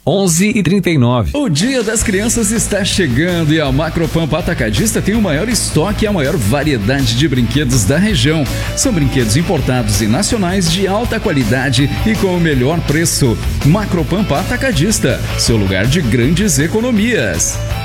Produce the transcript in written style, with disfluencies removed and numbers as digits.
11h39. O Dia das Crianças está chegando e a Macropampa Atacadista tem o maior estoque e a maior variedade de brinquedos da região. São brinquedos importados e nacionais de alta qualidade e com o melhor preço. Macropampa Atacadista, seu lugar de grandes economias.